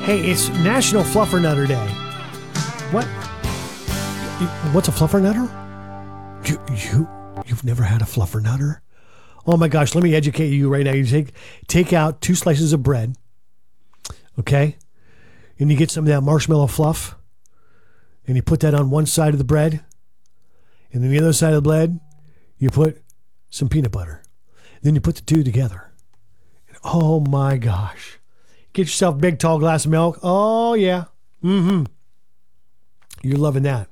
Hey, it's National Fluffernutter Day. What? What's a fluffernutter? You've never had a fluffernutter? Oh my gosh, let me educate you right now. You take out 2 slices of bread, okay? And you get some of that marshmallow fluff, and you put that on one side of the bread, and then the other side of the bread, you put some peanut butter. Then you put the 2 together. And oh my gosh. Get yourself a big tall glass of milk. Oh yeah. Mm-hmm. You're loving that.